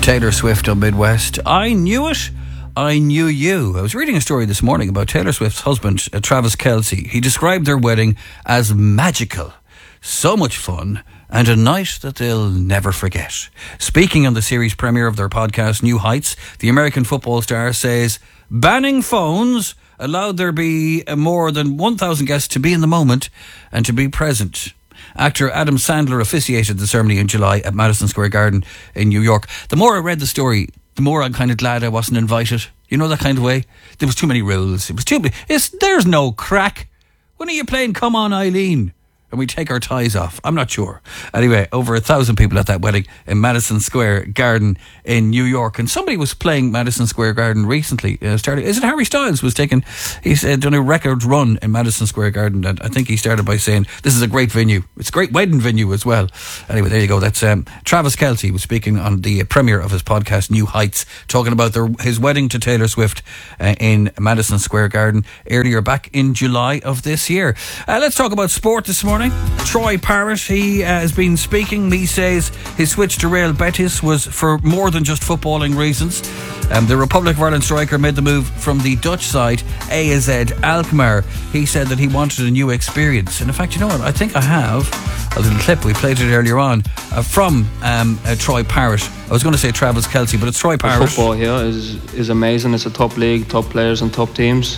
Taylor Swift on Midwest. I knew it. I knew you. I was reading a story this morning about Taylor Swift's husband, Travis Kelce. He described their wedding as magical. So much fun and a night that they'll never forget. Speaking on the series premiere of their podcast, New Heights, the American football star says banning phones allowed there be more than 1,000 guests to be in the moment and to be present. Actor Adam Sandler officiated the ceremony in July at Madison Square Garden in New York. The more I read the story, the more I'm kind of glad I wasn't invited. You know, that kind of way? There was too many rules. It was too... There's no crack. When are you playing Come On Eileen? And we take our ties off. I'm not sure. Anyway, over 1,000 people at that wedding in Madison Square Garden in New York. And somebody was playing Madison Square Garden recently. Is it Harry Styles was taken? He's done a record run in Madison Square Garden. And I think he started by saying, this is a great venue. It's a great wedding venue as well. Anyway, there you go. That's Travis Kelce was speaking on the premiere of his podcast, New Heights, talking about his wedding to Taylor Swift in Madison Square Garden earlier back in July of this year. Let's talk about sport this morning. Troy Parrott, he has been speaking. He says his switch to Real Betis was for more than just footballing reasons. The Republic of Ireland striker made the move from the Dutch side, AZ Alkmaar. He said that he wanted a new experience. And in fact, you know what? I think I have a little clip. We played it earlier on from Troy Parrott. I was going to say Travis Kelce, but it's Troy Parrott. Football here is amazing. It's a top league, top players and top teams.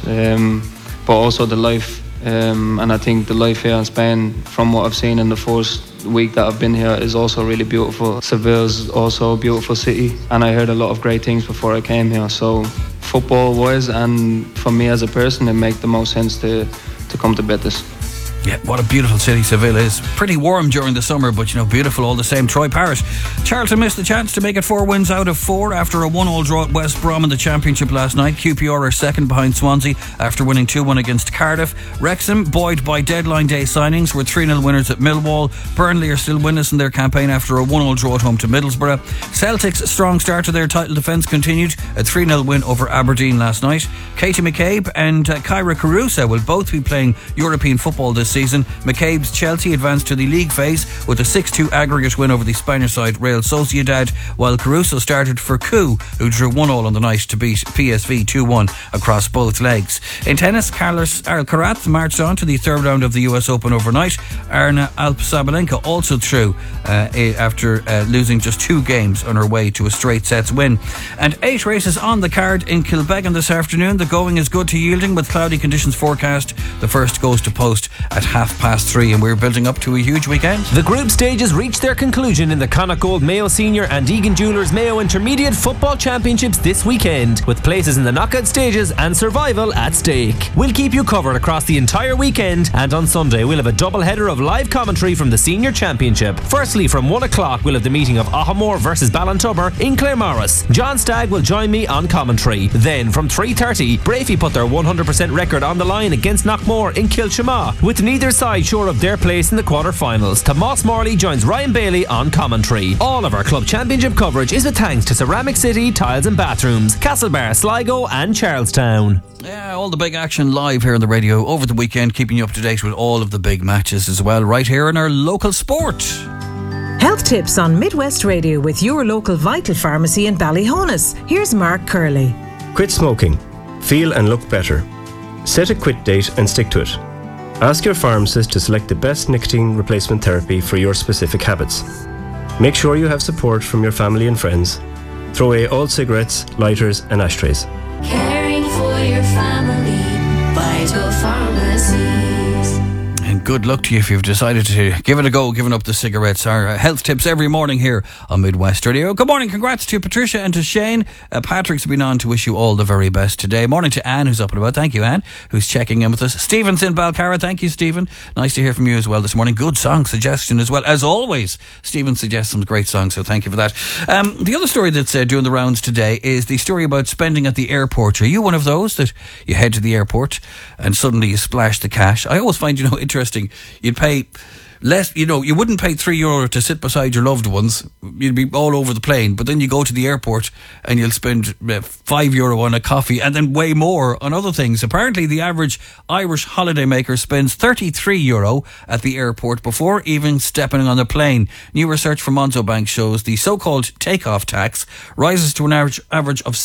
But also the life. And I think the life here in Spain, from what I've seen in the first week that I've been here, is also really beautiful. Seville's also a beautiful city, and I heard a lot of great things before I came here. So football wise, and for me as a person, it makes the most sense to come to Betis. Yeah, what a beautiful city Seville is. Pretty warm during the summer, but beautiful all the same. Troy Parrott. Charlton missed the chance to make it 4 wins out of 4 after a 1-1 draw at West Brom in the Championship last night. QPR are second behind Swansea after winning 2-1 against Cardiff. Wrexham, buoyed by deadline day signings, were 3-0 winners at Millwall. Burnley are still winners in their campaign after a 1-0 draw at home to Middlesbrough. Celtic's strong start to their title defence continued. A 3-0 win over Aberdeen last night. Katie McCabe and Kyra Caruso will both be playing European football this season. McCabe's Chelsea advanced to the league phase with a 6-2 aggregate win over the Spanish side Real Sociedad, while Caruso started for Coup, who drew 1-1 on the night to beat PSV 2-1 across both legs. In tennis, Carlos Alcaraz marched on to the third round of the US Open overnight. Arna Alpsabalenka also through after losing just 2 games on her way to a straight sets win. And 8 races on the card in Kilbeggan this afternoon. The going is good to yielding with cloudy conditions forecast. The first goes to post at 3:30, and we're building up to a huge weekend. The group stages reached their conclusion in the Connacht Gold Mayo Senior and Egan Jewellers Mayo Intermediate Football Championships this weekend, with places in the knockout stages and survival at stake. We'll keep you covered across the entire weekend, and on Sunday we'll have a double header of live commentary from the Senior Championship. Firstly, from 1 o'clock we'll have the meeting of Ahamore versus Ballintubber in Claremorris. John Stagg will join me on commentary. Then from 3:30, Brafey put their 100% record on the line against Knockmore in Kilchama, with neither side sure of their place in the quarter-finals. Tomas Morley joins Ryan Bailey on commentary. All of our club championship coverage is with thanks to Ceramic City Tiles and Bathrooms, Castlebar, Sligo and Charlestown. Yeah, all the big action live here on the radio over the weekend, keeping you up to date with all of the big matches as well, right here in our local sport. Health tips on Midwest Radio with your local Vital Pharmacy in Ballyhonus. Here's Mark Curley. Quit smoking. Feel and look better. Set a quit date and stick to it. Ask your pharmacist to select the best nicotine replacement therapy for your specific habits. Make sure you have support from your family and friends. Throw away all cigarettes, lighters and ashtrays. Caring for your family, Vital Pharmacies. And good luck to you if you've decided to give it a go, giving up the cigarettes. Our health tips every morning here on Midwest Radio. Good morning, congrats to Patricia and to Shane. Patrick's been on to wish you all the very best today. Morning to Anne, who's up and about. Thank you, Anne, who's checking in with us. Stephen's in Balcarra. Thank you, Stephen. Nice to hear from you as well this morning. Good song suggestion as well. As always, Stephen suggests some great songs, so thank you for that. The other story that's doing the rounds today is the story about spending at the airport. Are you one of those that you head to the airport and suddenly you splash the cash? I always find, interesting. You'd pay less, you wouldn't pay €3 to sit beside your loved ones. You'd be all over the plane. But then you go to the airport and you'll spend €5 on a coffee and then way more on other things. Apparently, the average Irish holidaymaker spends €33 at the airport before even stepping on a plane. New research from Monzo Bank shows the so-called takeoff tax rises to an average of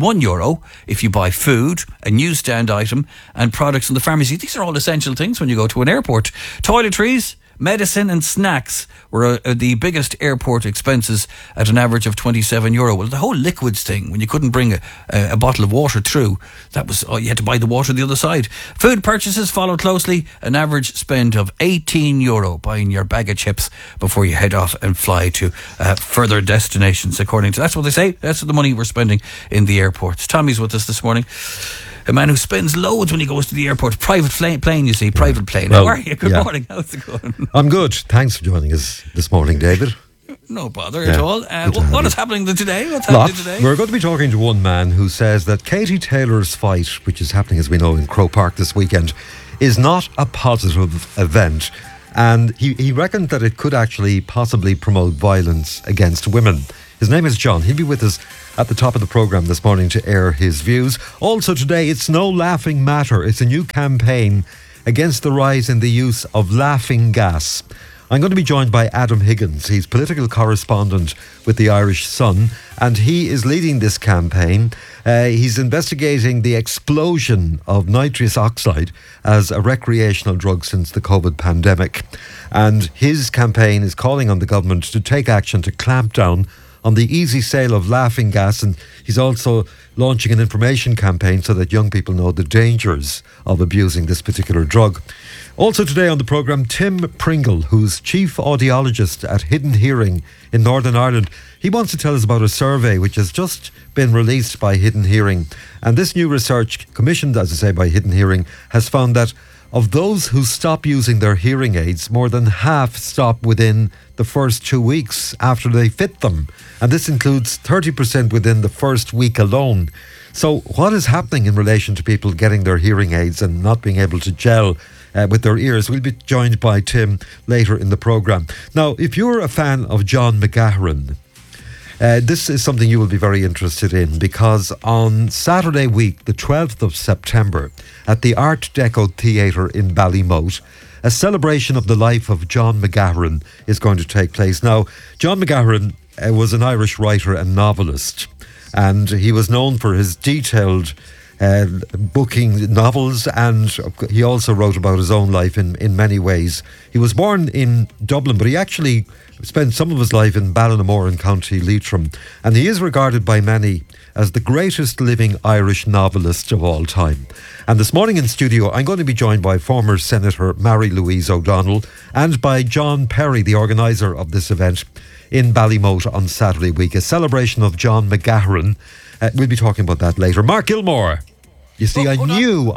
€71 if you buy food, a newsstand item and products in the pharmacy. These are all essential things when you go to an airport. Toiletries, medicine and snacks were the biggest airport expenses at an average of €27. Well, the whole liquids thing, when you couldn't bring a bottle of water through, that was, you had to buy the water the other side. Food purchases followed closely, an average spend of €18 buying your bag of chips before you head off and fly to further destinations, according to, that's what they say, that's the money we're spending in the airports. Tommy's with us this morning. A man who spends loads when he goes to the airport. Private plane, you see, private plane. Well, how are you? Good morning. How's it going? I'm good. Thanks for joining us this morning, David. No bother at all. What is happening today? What's Lot. happening today? We're going to be talking to one man who says that Katie Taylor's fight, which is happening, as we know, in Croke Park this weekend, is not a positive event. And he reckoned that it could actually possibly promote violence against women. His name is John. He'll be with us at the top of the programme this morning to air his views. Also today, it's no laughing matter. It's a new campaign against the rise in the use of laughing gas. I'm going to be joined by Adam Higgins. He's political correspondent with the Irish Sun, and he is leading this campaign. He's investigating the explosion of nitrous oxide as a recreational drug since the COVID pandemic. And his campaign is calling on the government to take action to clamp down on the easy sale of laughing gas, and he's also launching an information campaign so that young people know the dangers of abusing this particular drug. Also today on the programme, Tim Pringle, who's chief audiologist at Hidden Hearing in Northern Ireland. He wants to tell us about a survey which has just been released by Hidden Hearing. And this new research, commissioned, as I say, by Hidden Hearing, has found that of those who stop using their hearing aids, more than half stop within the first 2 weeks after they fit them. And this includes 30% within the first week alone. So what is happening in relation to people getting their hearing aids and not being able to gel with their ears? We'll be joined by Tim later in the programme. Now, if you're a fan of John McGahern, this is something you will be very interested in, because on Saturday week, the 12th of September, at the Art Deco Theatre in Ballymote, a celebration of the life of John McGahern is going to take place. Now, John McGahern was an Irish writer and novelist, and he was known for his detailed booking novels, and he also wrote about his own life in many ways. He was born in Dublin, but he actually spent some of his life in Ballinamore in County Leitrim, and he is regarded by many as the greatest living Irish novelist of all time. And this morning in studio, I'm going to be joined by former Senator Mary-Louise O'Donnell and by John Perry, the organiser of this event in Ballymote on Saturday week, a celebration of John McGahern. We'll be talking about that later. Mark Gilmore. You see, I knew.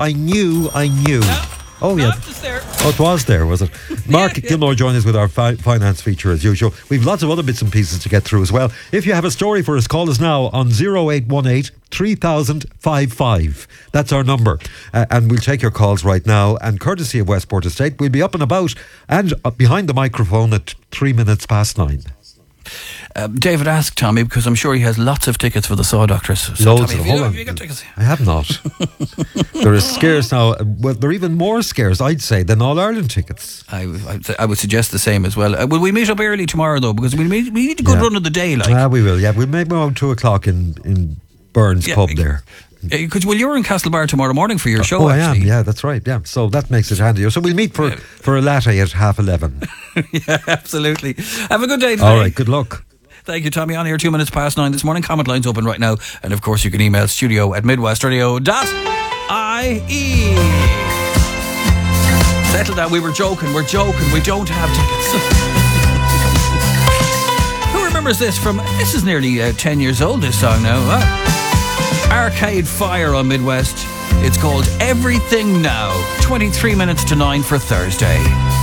Oh, yeah. Oh, it was there, was it? Mark Gilmore joined us with our finance feature as usual. We've lots of other bits and pieces to get through as well. If you have a story for us, call us now on 0818 3000 55. That's our number. And we'll take your calls right now. And courtesy of Westport Estate, we'll be up and about and behind the microphone at 9:03. David asked Tommy, because I'm sure he has lots of tickets for the Saw Doctors. So loads Tommy, of have you got tickets? I have not. They're as scarce now. Well, they're even more scarce, I'd say, than All Ireland tickets. I would suggest the same as well. Will we meet up early tomorrow though? Because we need a good run of the day. We will. Yeah, we'll maybe around 2:00 in Burns pub there. Well, you're in Castlebar tomorrow morning for your show. Oh, actually. I am. Yeah, that's right. Yeah, so that makes it handier. So we'll meet for a latte at 11:30. Yeah, absolutely. Have a good day today. All right. Good luck. Thank you, Tommy. On here 9:02 this morning. Comment lines open right now. And of course, you can email studio@midwestradio.ie. Settle down. We were joking. We're joking. We don't have tickets. Who remembers this from... This is nearly 10 years old, this song now. Arcade Fire on Midwest. It's called Everything Now. 9 for Thursday.